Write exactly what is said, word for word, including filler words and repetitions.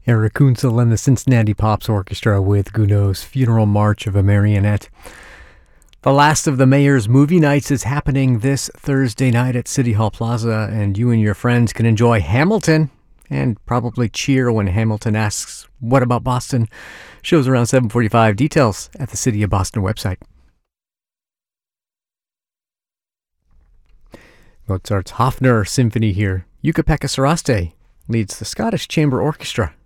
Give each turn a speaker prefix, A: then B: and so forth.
A: Eric Kunzel and the Cincinnati Pops Orchestra with Gounod's Funeral March of a Marionette. The last of the Mayor's movie nights is happening this Thursday night at City Hall Plaza, and you and your friends can enjoy Hamilton and probably cheer when Hamilton asks, "What about Boston?" Shows around seven forty-five. Details at the City of Boston website. Mozart's Hofner Symphony here. Jukka-Pekka Saraste leads the Scottish Chamber Orchestra.